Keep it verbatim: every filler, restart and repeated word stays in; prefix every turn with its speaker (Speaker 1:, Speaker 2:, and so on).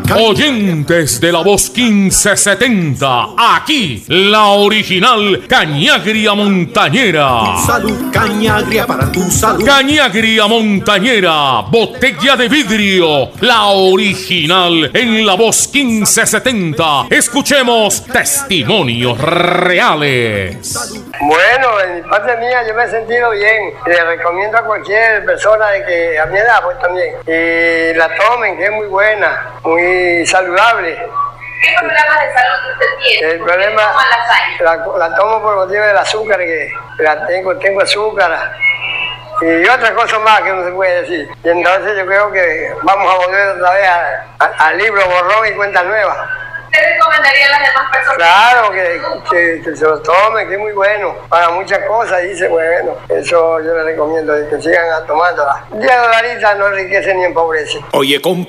Speaker 1: Oyentes de la voz quince setenta, aquí la original Cañagria Montañera.
Speaker 2: Salud, Cañagria, para tu salud.
Speaker 1: Cañagria Montañera, botella de vidrio, la original en la voz quince setenta. Escuchemos testimonios reales.
Speaker 3: Bueno, en parte mía yo me he sentido bien. Le recomiendo a cualquier persona de que a mi edad pues también y la tomen, que es muy buena, muy saludable.
Speaker 4: ¿Qué problemas de salud usted tiene?
Speaker 3: El problema la, la tomo por motivo del azúcar, que la tengo, tengo azúcar y otras cosas más que no se puede decir. Y entonces yo creo que vamos a volver otra vez al libro borrón y cuenta nueva.
Speaker 4: ¿Usted recomendaría a las demás personas?
Speaker 3: Claro, que, que, que se lo tomen, que es muy bueno para muchas cosas. Dice, bueno, eso yo le recomiendo, que sigan tomándola. diez dolaritas no enriquece ni empobrece.
Speaker 2: Oye, compa.